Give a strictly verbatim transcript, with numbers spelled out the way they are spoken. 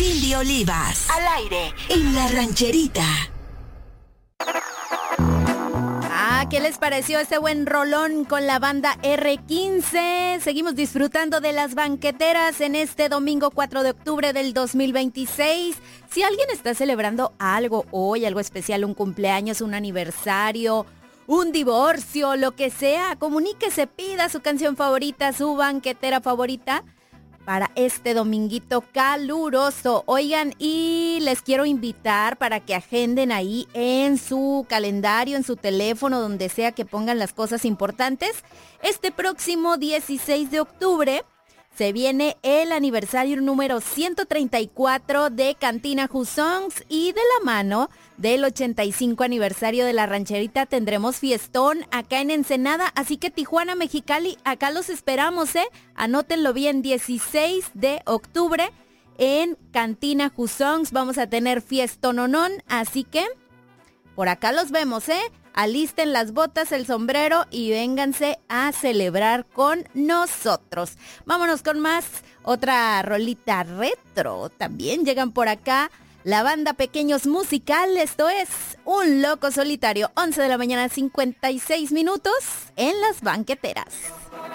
Cindy Olivas. Al aire en La Rancherita. Ah, ¿qué les pareció ese buen rolón con la banda erre quince? Seguimos disfrutando de las banqueteras en este domingo cuatro de octubre del dos mil veintiséis. Si alguien está celebrando algo hoy, algo especial, un cumpleaños, un aniversario, un divorcio, lo que sea, comuníquese, pida su canción favorita, su banquetera favorita para este dominguito caluroso. Oigan, y les quiero invitar para que agenden ahí en su calendario, en su teléfono, donde sea que pongan las cosas importantes. Este próximo dieciséis de octubre se viene el aniversario número ciento treinta y cuatro de Cantina Who Songs, y de la mano del ochenta y cinco aniversario de La Rancherita tendremos fiestón acá en Ensenada, así que Tijuana, Mexicali, acá los esperamos, ¿eh? Anótenlo bien, dieciséis de octubre en Cantina Who Songs vamos a tener fiestononón, así que por acá los vemos, ¿eh? Alisten las botas, el sombrero y vénganse a celebrar con nosotros. Vámonos con más, otra rolita retro. También llegan por acá la banda Pequeños Musical. Esto es Un Loco Solitario. once de la mañana, cincuenta y seis minutos en las banqueteras.